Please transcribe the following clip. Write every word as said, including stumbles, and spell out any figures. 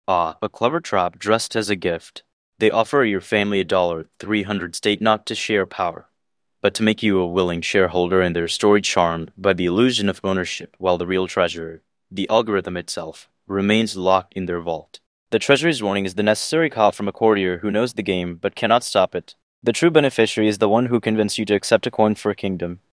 Ah, a clever trap dressed as a gift. They offer your family a dollar, three hundred state not to share power, but to make you a willing shareholder in their story charmed by the illusion of ownership, while the real treasure, the algorithm itself, remains locked in their vault. The treasury's warning is the necessary call from a courtier who knows the game but cannot stop it. The true beneficiary is the one who convinced you to accept a coin for a kingdom.